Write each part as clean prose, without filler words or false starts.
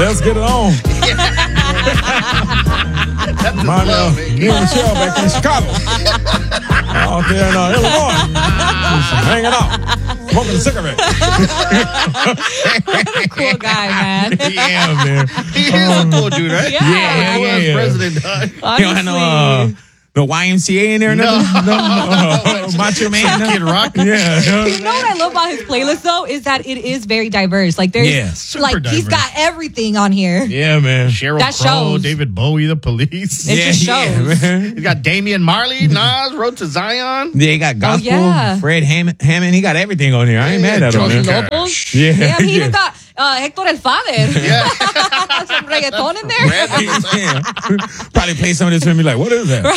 Let's get it on. My me and Michelle back in Chicago. Out there in Illinois. Just hanging out. Smoking a cigarette. Cool guy, man. Yeah, man. He is a cool dude, right? Yeah. President. You don't have no YMCA in there? No. Macho Man? Kid Rock? Yeah. You know what I love about his playlist, though, is that it is very diverse. Like, there's, super he's got everything on here. Yeah, man. Sheryl That Crow, shows. David Bowie, The Police. It just shows. man. He's got Damian Marley, Nas, Road to Zion. Yeah, he got gospel. yeah. Fred Hammond. He got everything on here. I ain't mad at him, Johnny man. Lopez. Yeah. Damn, he even got Hector El Father. Yeah. Some reggaeton in there. Yeah. Probably play some of this and be like, what is that?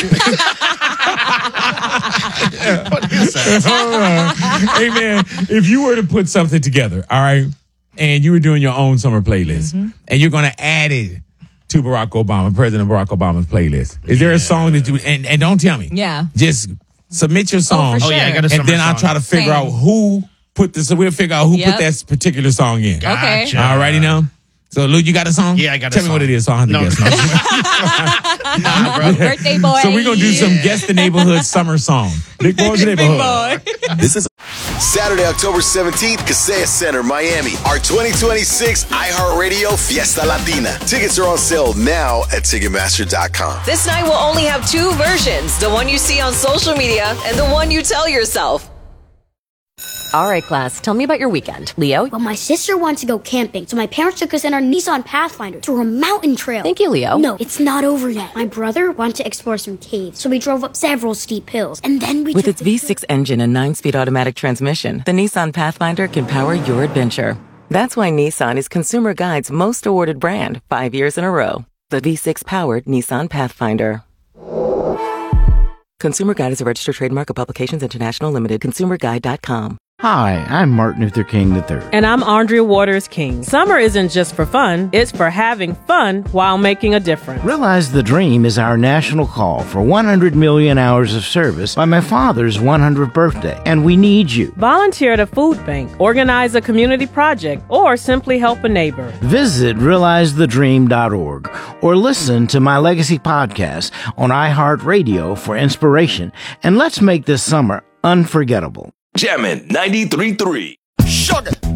What is that? All right. Hey, man, if you were to put something together, all right, and you were doing your own summer playlist, and you're going to add it to President Barack Obama's playlist, is there a song that you, and don't tell me. Yeah. Just submit your song. for Oh, yeah, I got a And summer then I'll song. try to figure Same. out who put this, so we'll figure out who put that particular song in. Okay. Gotcha. All righty now. So, Lou, you got a song? Yeah, I got a Tell me song. what it is so I have to No. guess. Nah, bro. Birthday boy. So we're going to do some Guess the Neighborhood summer song. Big Boy's Neighborhood. This is Saturday, October 17th, Kaseya Center, Miami. Our 2026 iHeartRadio Fiesta Latina. Tickets are on sale now at Ticketmaster.com. This night will only have two versions, the one you see on social media and the one you tell yourself. All right, class, tell me about your weekend. Leo? Well, my sister wanted to go camping, so my parents took us in our Nissan Pathfinder to a mountain trail. Thank you, Leo. No, it's not over yet. My brother wanted to explore some caves, so we drove up several steep hills, and then we With took its V6 engine and 9-speed automatic transmission, the Nissan Pathfinder can power your adventure. That's why Nissan is Consumer Guide's most awarded brand 5 years in a row. The V6-powered Nissan Pathfinder. Consumer Guide is a registered trademark of Publications International Limited. ConsumerGuide.com. Hi, I'm Martin Luther King III. And I'm Andrea Waters King. Summer isn't just for fun, it's for having fun while making a difference. Realize the Dream is our national call for 100 million hours of service by my father's 100th birthday, and we need you. Volunteer at a food bank, organize a community project, or simply help a neighbor. Visit realizethedream.org or listen to my Legacy podcast on iHeartRadio for inspiration, and let's make this summer unforgettable. Jammin' 93.3. Sugar.